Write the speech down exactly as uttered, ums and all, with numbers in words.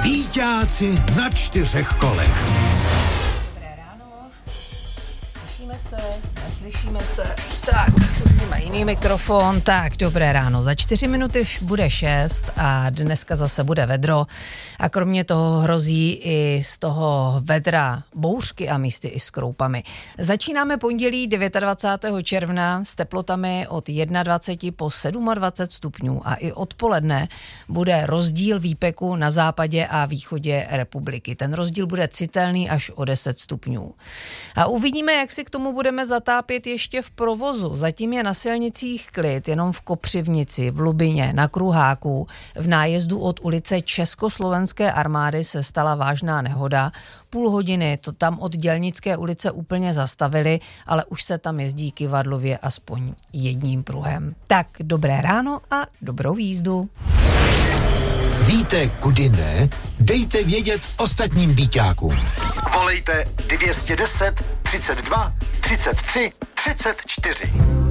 Býťáci na čtyřech kolech. Dobré ráno. Slyšíme se? Neslyšíme se? Tak, zkusíme jiný mikrofon. Tak, dobré ráno. Za čtyři minuty bude šest a dneska zase bude vedro. A kromě toho hrozí i z toho vedra bouřky a místy i s kroupami. Začínáme pondělí dvacátého devátého června s teplotami od dvacet jedna po dvacet sedm stupňů a i odpoledne bude rozdíl výpeku na západě a východě republiky. Ten rozdíl bude citelný až o deset stupňů. A uvidíme, jak si k tomu budeme zatápět ještě v provozu. Zatím je na silnicích klid, jenom v Kopřivnici, v Lubině, na Kruháku. V nájezdu od ulice Československé armády se stala vážná nehoda. Půl hodiny to tam od Dělnické ulice úplně zastavili, ale už se tam jezdí kyvadlově aspoň jedním pruhem. Tak, dobré ráno a dobrou jízdu. Víte, kudy ne? Dejte vědět ostatním býťákům. Volejte dvě stě deset, třicet dva, třicet tři, třicet čtyři.